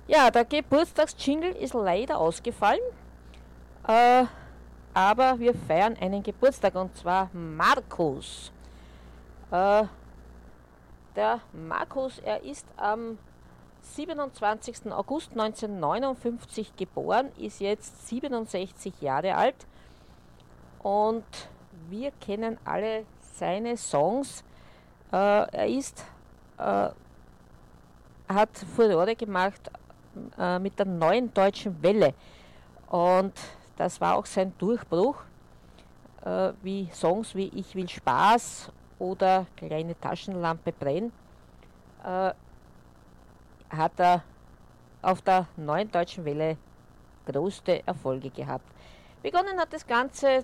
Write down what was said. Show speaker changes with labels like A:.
A: Ja, der Geburtstagsjingle ist leider ausgefallen, äh, aber wir feiern einen Geburtstag und zwar Markus. Äh, der Markus, er ist am 27. August 1959 geboren, ist jetzt 67 Jahre alt und wir kennen alle seine Songs. Er hat Furore gemacht mit der Neuen Deutschen Welle und das war auch sein Durchbruch, wie Songs wie Ich will Spaß oder Kleine Taschenlampe brennt, äh, hat er auf der Neuen Deutschen Welle größte Erfolge gehabt. Begonnen hat das Ganze